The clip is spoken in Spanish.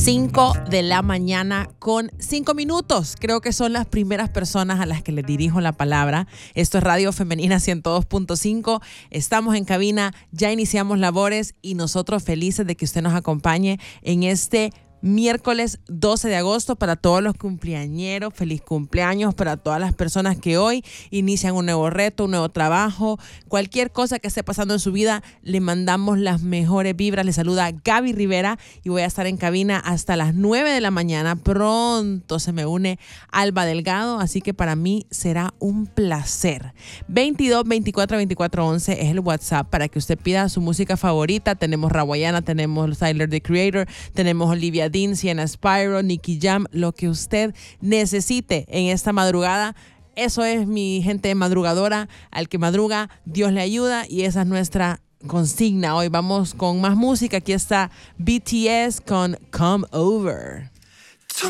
5 de la mañana con 5 minutos. Creo que son las primeras personas a las que les dirijo la palabra. Esto es Radio Femenina 102.5. Estamos en cabina, ya iniciamos labores y nosotros felices de que usted nos acompañe en este miércoles 12 de agosto. Para todos los cumpleañeros, feliz cumpleaños. Para todas las personas que hoy inician un nuevo reto, un nuevo trabajo, cualquier cosa que esté pasando en su vida, le mandamos las mejores vibras. Le saluda Gaby Rivera y voy a estar en cabina hasta las 9 de la mañana. Pronto se me une Alba Delgado, así que para mí será un placer. 22 24 24 11 es el WhatsApp para que usted pida su música favorita. Tenemos Rawayana, tenemos Tyler, the Creator, tenemos Olivia Dean, Sienna Spyro, Nicky Jam, lo que usted necesite en esta madrugada. Eso es mi gente madrugadora. Al que madruga, Dios le ayuda, y esa es nuestra consigna. Hoy vamos con más música. Aquí está BTS con Come Over.